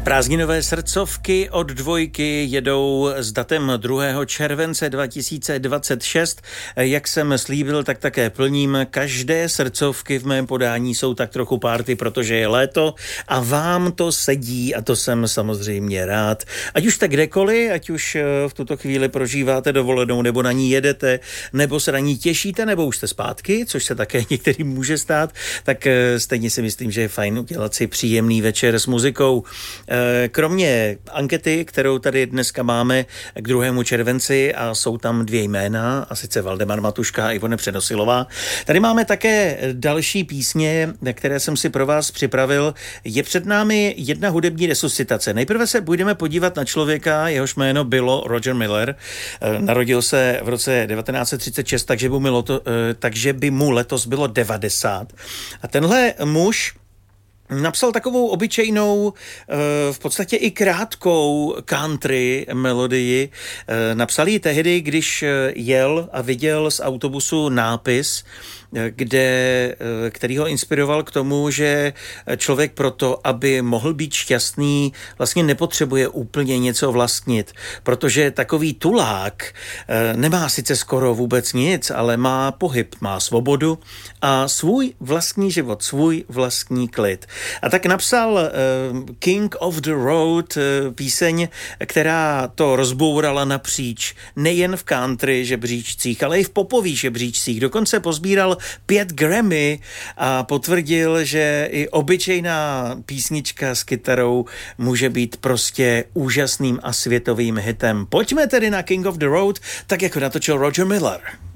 Prázdninové srdcovky od Dvojky jedou s datem 2. července 2026. Jak jsem slíbil, tak také plním. Každé srdcovky v mém podání jsou tak trochu party, protože je léto a vám to sedí a to jsem samozřejmě rád. Ať už tak kdekoliv, ať už v tuto chvíli prožíváte dovolenou, nebo na ní jedete, nebo se na ní těšíte, nebo už jste zpátky, což se také některým může stát, tak stejně si myslím, že je fajn udělat si příjemný večer s muzikou. Kromě ankety, kterou tady dneska máme k 2. červenci a jsou tam 2 jména, a sice Valdemar Matuška a Ivone Přenosilová. Tady máme také další písně, které jsem si pro vás připravil. Je před námi jedna hudební resuscitace. Nejprve se budeme podívat na člověka, jehož jméno bylo Roger Miller. Narodil se v roce 1936, takže by mu letos bylo 90. A tenhle muž napsal takovou obyčejnou, v podstatě i krátkou country melodii. Napsal ji tehdy, když jel a viděl z autobusu nápis, který ho inspiroval k tomu, že člověk proto, aby mohl být šťastný, vlastně nepotřebuje úplně něco vlastnit, protože takový tulák nemá sice skoro vůbec nic, ale má pohyb, má svobodu a svůj vlastní život, svůj vlastní klid. A tak napsal King of the Road, píseň, která to rozbourala napříč, nejen v country žebříčcích, ale i v popových žebříčcích. Dokonce pozbíral 5 Grammy a potvrdil, že i obyčejná písnička s kytarou může být prostě úžasným a světovým hitem. Pojďme tedy na King of the Road, tak jako natočil Roger Miller.